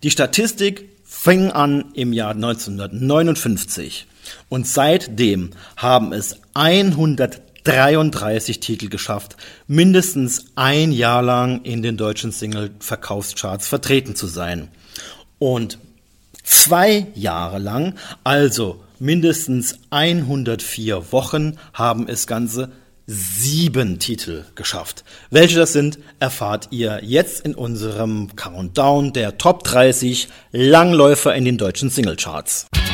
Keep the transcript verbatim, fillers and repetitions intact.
Die Statistik fing an im Jahr neunzehnhundertneunundfünfzig und seitdem haben es hundertdreiunddreißig Titel geschafft, mindestens ein Jahr lang in den deutschen Single-Verkaufscharts vertreten zu sein. Und zwei Jahre lang, also mindestens hundertvier Wochen, haben es ganze sieben Titel geschafft. Welche das sind, erfahrt ihr jetzt in unserem Countdown der Top dreißig Langläufer in den deutschen Singlecharts.